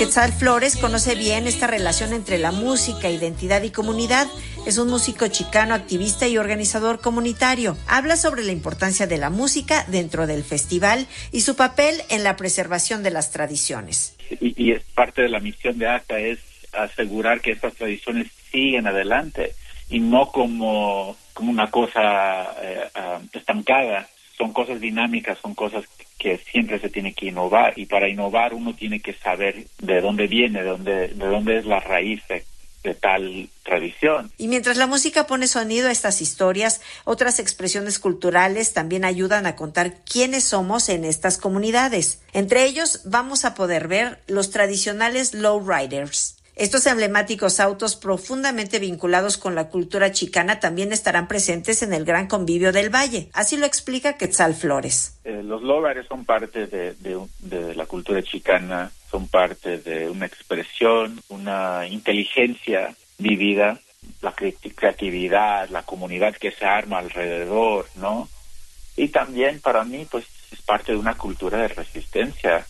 Quetzal Flores conoce bien esta relación entre la música, identidad y comunidad. Es un músico chicano, activista y organizador comunitario. Habla sobre la importancia de la música dentro del festival y su papel en la preservación de las tradiciones. Y es parte de la misión de ACA, es asegurar que estas tradiciones siguen adelante y no como una cosa estancada. Son cosas dinámicas, son cosas que siempre se tiene que innovar, y para innovar uno tiene que saber de dónde viene, de dónde es la raíz de tal tradición. Y mientras la música pone sonido a estas historias, otras expresiones culturales también ayudan a contar quiénes somos en estas comunidades. Entre ellos vamos a poder ver los tradicionales lowriders. Estos emblemáticos autos profundamente vinculados con la cultura chicana también estarán presentes en el Gran Convivio del Valle. Así lo explica Quetzal Flores. Los lowriders son parte de la cultura chicana, son parte de una expresión, una inteligencia vivida, la creatividad, la comunidad que se arma alrededor, ¿no? Y también para mí, pues, es parte de una cultura de resistencia,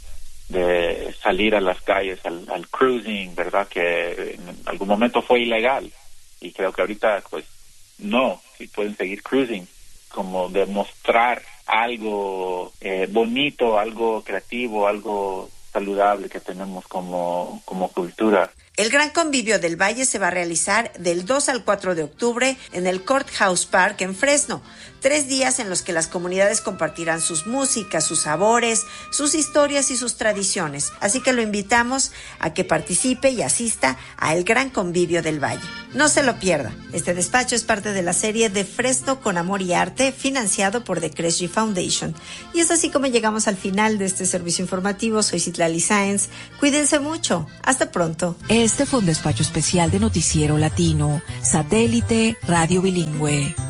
de salir a las calles, al cruising, ¿verdad? Que en algún momento fue ilegal, y creo que ahorita, pues, no, sí pueden seguir cruising, como demostrar algo bonito, algo creativo, algo saludable que tenemos como cultura. El Gran Convivio del Valle se va a realizar del 2 al 4 de octubre en el Courthouse Park en Fresno. 3 días en los que las comunidades compartirán sus músicas, sus sabores, sus historias y sus tradiciones. Así que lo invitamos a que participe y asista a el Gran Convivio del Valle. No se lo pierda. Este despacho es parte de la serie de Fresno con Amor y Arte, financiado por The Kresge Foundation. Y es así como llegamos al final de este servicio informativo. Soy Citlali Sáenz. Cuídense mucho. Hasta pronto. Este fue un despacho especial de Noticiero Latino, Satélite Radio Bilingüe.